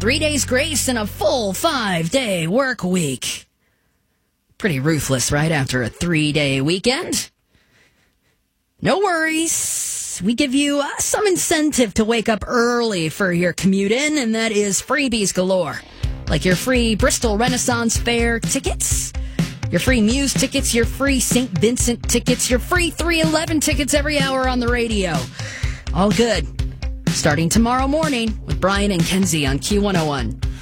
3 days grace and a full 5-day work week. Pretty ruthless, right? After a 3-day weekend. No worries. We give you some incentive to wake up early for your commute in, and that is freebies galore. Like your free Bristol Renaissance Fair tickets, your free Muse tickets, your free St. Vincent tickets, your free 311 tickets every hour on the radio. All good. Starting tomorrow morning with Brian and Kenzie on Q101.